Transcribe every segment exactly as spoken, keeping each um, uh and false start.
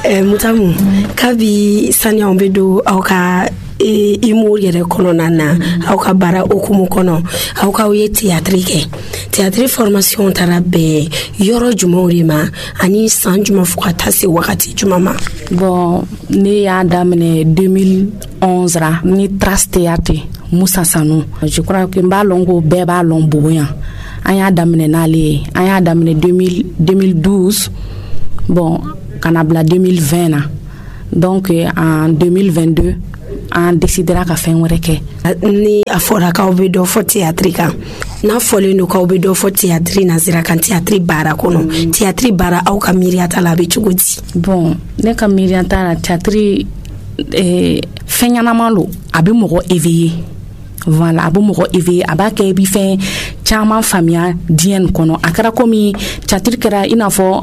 eh, Mutamu kabi sanya ombedo auka e imur yere kono nana auka bara okumu kono auka uye théâtre ke théâtre formation tarabe yoro jumorima ani san juma fukata se wakati juma ma bon ni ya damene deux mille onze ra ni Trace Théâtre Moussa Sanou je crois que mbalongo beba lomboya anya damene nale anya damene deux mille douze bon kanabla deux mille vingt na donc en deux mille vingt-deux on décidera ka fen were ke ni afora ka obedo fo théâtre kan na fole no ka obedo fo théâtre na zira kan théâtre bara kono mm. théâtre bara au ka miriata la be chugodi bon ne ka miriata la théâtre eh fenyana malo abi mogo éveillé voilà abi mogo éveillé abake bi fen chama famia dien kono akara komi théâtre kera ina fo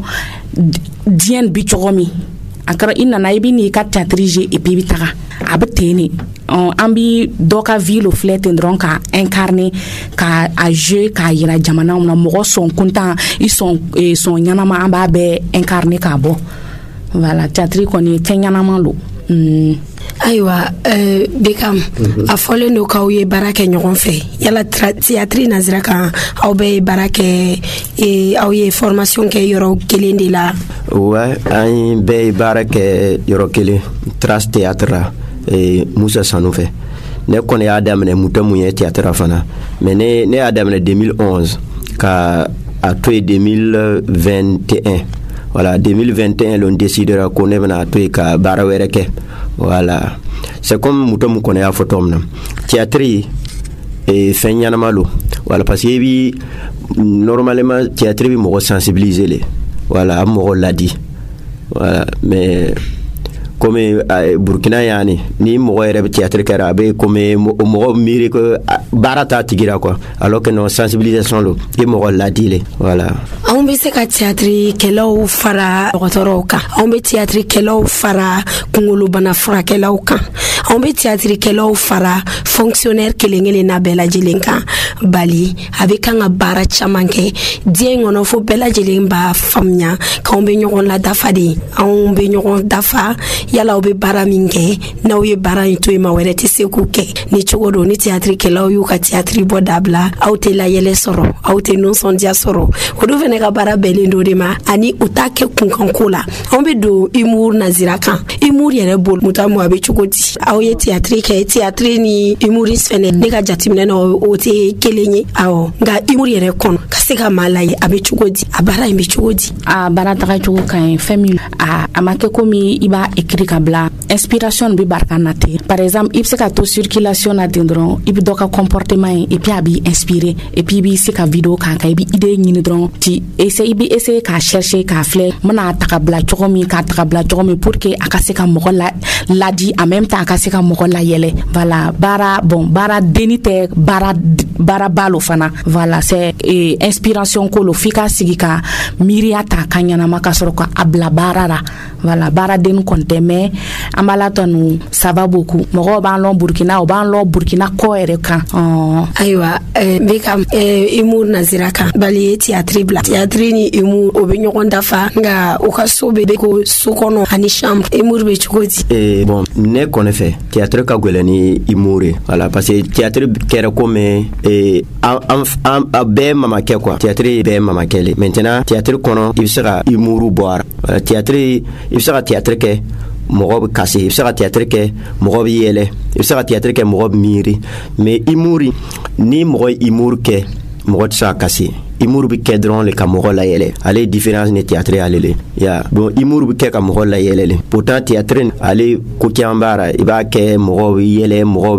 dien bi chogomi akara ina na ibi ni ka théâtre et puis bitaka abteni ambi doka ville flet ndron ka incarner ka a jeu ka yira jamana na mogo son content ils sont et son yanama amba be incarner ka bo voilà théâtre koni tenyanama lo mm. Aywa euh Bekam mm-hmm. a fole no ka uye barake nyogon fe yala théâtre nazira kan aw be barake e aw ye formation ke yoro kelende la ouais ay be barake yoro kele Trace Théâtre et Moussa Sanou fe ne kone ya damene mutamu ye théâtre fana mais ne ne ya damene deux mille onze ka a to deux mille vingt et un voilà deux mille vingt et un l'on décidera qu'on est venu à to ka barawere ke voilà c'est comme mutamu kone ya photom na théâtre et fenyana malo voilà parce que bi normalement théâtre bi mo sensibiliser les voilà mo l'a dit voilà mais comme uh, Burkina yani ni mo rebe théâtre karabe comme mo mire que barata tigira quoi alors que non sensibilisation lo et mo la dile voilà on be se ka théâtre kelo fara rotoroka on be théâtre kelo fara kungulu bana fara kelo kan on be théâtre kelo fara fonctionnaire kelengele na bela jelenka bali avec un bara chamanke die ngono fo bela jelemba famnya ka on be nyon la dafadi on be nyon dafa yala obe bara minge na uye bara into ima werete sekuke ni chogodo ni théâtre kela yu ka théâtre bodabla aute la yele soro aute non son dia soro odo vene ka bara belindo de ma ani utake kunkankula ombe do imur nazira kan imur yere bol mutamu abe chogodi awye théâtre ke théâtre ni imuris fene ne ka jatimne no ote kelenye awo nga imur yere kon kaseka malaye abe chogodi abara imbe chogodi a bara taka chogo kan famille a amake komi iba ekri kabla inspiration bi barkanate par exemple il se ka to circulation na dindron il do ka comportement et puis abi inspiré et puis bi se ka vidéo kan ka bi idée ni dron ti essayer bi essayer ka chercher ka flé mana takabla chokomi ka takabla chokomi pour que akase ka mo la la di en même temps akase ka mo la yele voilà bara bon bara denite bara bara balo fana voilà c'est eh, inspiration ko lo fika sigika miriata kanyana makasoro ka abla barara voilà bara den konte mais amala tonu ça va beaucoup mo ba lon Burkina o ba lon Burkina ko ere kan oh. Aywa eh, Bekam eh, imur nazira kan bali théâtre bla théâtre ni imur obe nyokon dafa nga o ka sobe be ko sokono ani chambre imur be chukoti eh bon ne connaît fait théâtre ka golani imure voilà parce que théâtre kera comme eh am am be mama ke quoi théâtre be mama kele maintenant théâtre kono il sera imuru boire voilà, théâtre il sera théâtre ke mogob kasi il sera théâtre ke mogob yele il sera théâtre ke mogob miri mais imuri ni mogob imur ke mogob sa kasi imur bi kedron le kamoro la yele ale différence ne théâtre alele ya bon imur bi ke kamoro la yele pourtant théâtre ale ko kiambara iba ke mogob yele mogob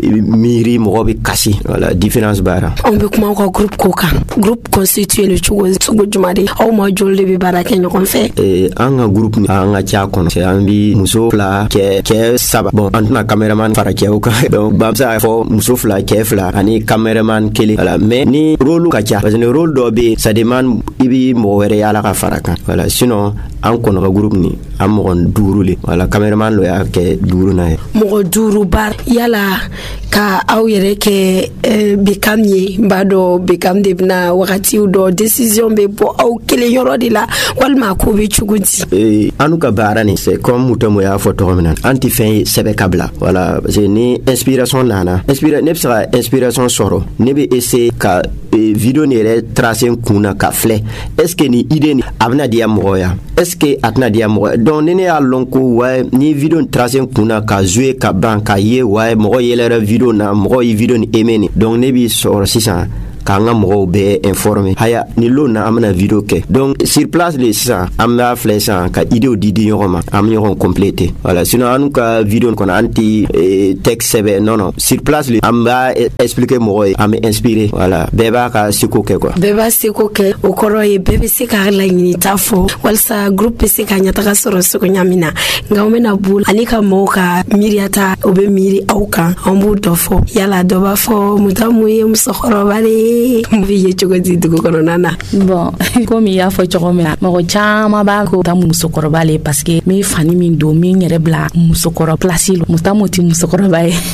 miri mogob kasi voilà différence bara on be kuma ko groupe koka groupe constitué le chugo sugo jumade o mo jolde bi bara ke nyokon fe eh anga groupe ni anga cha kono c'est ambi muso fla ke ke saba bon antuna cameraman fara ke o ka donc bamsa fo muso fla ke fla ani cameraman kele voilà mais ni rôle ka cha parce que rôle dɔ be ça demande i bi mɔgɔ wɛrɛ yala ka fara kan voilà sinon an kɔnɔ ka groupe ni an mɔgɔ duuru le voilà cameraman lo y'a kɛ duuru na ye mɔgɔ duuru ba yala ka aw yɛrɛ kɛ eh, Bekam ye n b'a dɔn Bekam de bena wagatiw dɔ décision be bɔ aw kelen yɔrɔ de la walima ko be cogo di eh, anu ka baara ni c'est comme Mutamu y'a fɔ tɔgɔ min na an ti fɛn ye sɛbɛ ka bila voilà parce que ni inspiration nana inspira ne bɛ se ka inspiration sɔrɔ ne bɛ essayer ka eh, video ni yɛrɛ tracer n kun na ka filɛ est ce que ni idée ni a bɛna diya mɔgɔ ya est ce que a tɛna diya mɔgɔ donc ni ne y'a lɔn ko ouais ni video ni tracer n kun na ka jouer ka ban ka ye ouais mɔgɔ yɛlɛra video na mɔgɔ ye video ni aimé ni donc ne b'i sɔrɔ sisan k'an ka mɔgɔw bɛɛ informer haya ni lo na an bɛna video kɛ donc sur place le sisan an b'a filɛ sisan ka idéw di di ɲɔgɔn ma an bɛ ɲɔgɔn compléter voilà sinon an ka video kɔnɔ an ti eh, texte sɛbɛn non non sur place le an b'a expliquer mɔgɔ ye an bɛ inspirer voilà bɛɛ b'a ka seko kɛ quoi bɛɛ b'a seko kɛ o kɔrɔ ye bɛɛ bɛ se ka laɲini ta fɔ walasa groupe bɛ se ka ɲataga sɔrɔ seko ɲa min na nka an bɛna bolo ani ka mɔgɔw ka miiriyata o bɛ miiri aw kan an b'o dɔ fɔ yala dɔ b'a fɔ Mutamu ye musokɔrɔba de ye mbi ye cogo di dugu kɔnɔna na bon comme i y'a fɔ cogo min na mɔgɔ caman b'a ko Mutamu musokɔrɔba le parce que min fani min don min yɛrɛ bila musokɔrɔ place lo Mutamu ti musokɔrɔba ye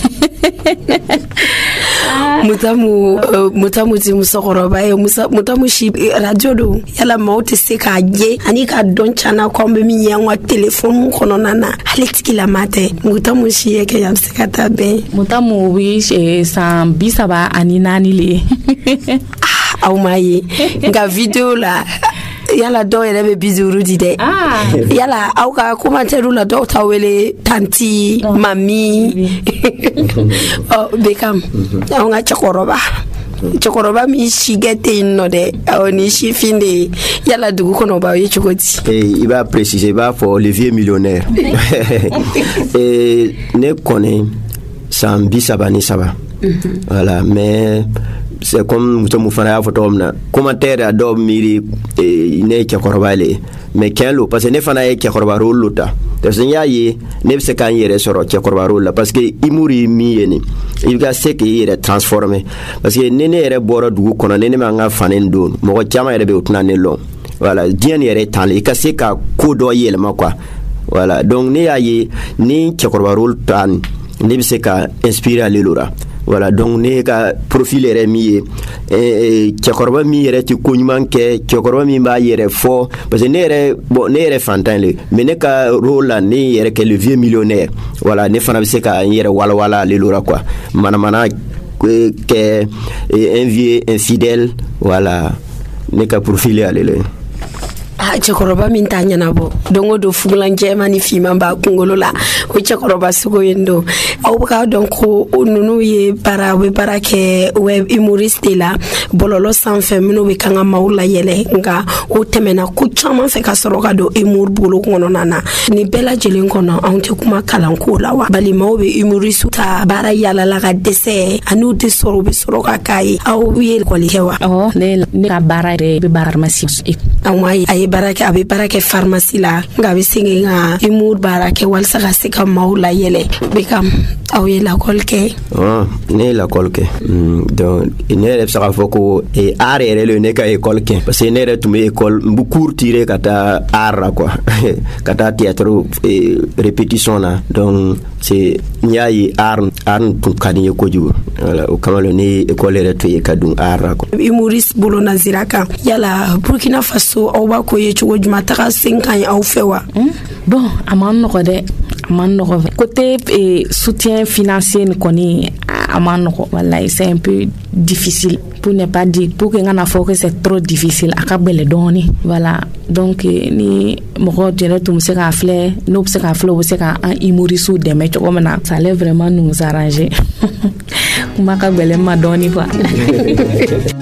Mutamu uh, Mutamu ti musokɔrɔba ye Mutamu si radio do yala maaw tɛ se k'a ye ani ka dɔn cana ko an bɛ min ye an ka téléphone kɔnɔna na hali tigilama tɛ Mutamu si ye kɛ yan bɛ se ka taa bɛn Mutamu bi san bi saba ani naani le aw m'a ye nka video la yala dɔw yɛrɛ bɛ bi duuru di dɛ yala aw ka commentaire la dɔw ta wele tanti mami ɔ Bekam anw ka cɛkɔrɔba cɛkɔrɔba min si kɛ tɛ yen nɔ dɛ awɔ ni sifin de ye yala dugu kɔnɔ b'aw ye cogo di i b'a préciser i b'a fɔ le vieux millionnaire ne kɔni san bi saba ni saba voilà mais c'est comme Mutamu fana y'a fɔ tɔgɔ min na commentaire a dɔw miiri ne ye cɛkɔrɔba le mais tiɲɛ lo parce que ne fana ye cɛkɔrɔba rôle lo ta parce que n y'a ye ne bɛ se k'an yɛrɛ sɔrɔ cɛkɔrɔba rôle la parce que humour ye min ye nin i ka se k'i yɛrɛ transformer parce que ni ne yɛrɛ bɔra dugu kɔnɔ ni ne m'an ka fani don mɔgɔ caman yɛrɛ bɛ o tɛna ne lɔn voilà diɲɛ ni yɛrɛ tan le i ka se ka ko dɔ yɛlɛma quoi voilà donc ne y'a ye ni cɛkɔrɔba rôle ta nin ne bɛ se ka inspirer ale lo la voilà donc ne ka profil yɛrɛ min ye eh, cɛkɔrɔba min yɛrɛ ti ko ɲuman kɛ cɛkɔrɔba min b'a yɛrɛ fɔ parce que ne yɛrɛ bon ne yɛrɛ fantan le mais ne ka rôle la ne yɛrɛ kɛ le vieux millionnaire voilà ne fana bɛ se ka n yɛrɛ walawala ale lo la quoi manamana kɛ un vieux infidèle voilà ne ka profil ale le ah cɛkɔrɔba min t'a ɲɛnabɔ don o don fugulan jɛman ni fiman b'a kunkolo la o cɛkɔrɔba sugu yen don aw bɛ k'a dɔn ko ninnu ye baara u bɛ baara kɛ web humoriste de la bɔlɔlɔ sanfɛ minnu bɛ kan ka maaw layɛlɛ nka o tɛmɛna ko caman fɛ ka sɔrɔ ka don humour bolo kɔnɔna na nin bɛɛ lajɛlen kɔnɔ anw tɛ kuma kalanko la wa bali maaw bɛ humoriste ta baara yalala ka dɛsɛ ani u tɛ sɔrɔ u bɛ sɔrɔ ka k'a ye aw ye ekɔli kɛ wa. awɔ ne ne ka baara yɛrɛ bɛ baara pharmacie. aw m'a ye a ye baara kɛ a bɛ baara kɛ pharmacie la nka a bɛ segin ka humour baara kɛ walasa ka se ka maaw layɛlɛ Bekam aw ye lakɔli kɛ. ɔn ne ye lakɔli kɛ donc ne yɛrɛ bɛ se k'a fɔ ko art yɛrɛ le ne ka école kɛ parce que ne yɛrɛ tun bɛ école n bɛ cours tirer ka taa art la quoi ka taa théâtre répétition na donc c'est n y'a ye art art tun ka di n ye kojugu voilà o kama ne ye école yɛrɛ to ye ka dun art la quoi. humoriste bolo nazira kan yala Burkina Faso aw b'a ko ye cogo jumɛn taga sen ka ɲi aw fɛ wa. bon a man nɔgɔ dɛ a man nɔgɔ côté eh, soutien financier ni kɔni a man nɔgɔ wallahi c'est un peu difficile pour ne pas dire pour que n kana fɔ que c'est trop difficile a ka gɛlɛn dɔɔni voilà donc ni mɔgɔ yɛrɛ tun bɛ se k'a filɛ n'o bɛ se k'a filɛ o bɛ se ka an humoriste dɛmɛ cogo min na ça allait vraiment nous arranger kuma ka gɛlɛn ma dɔɔni quoi.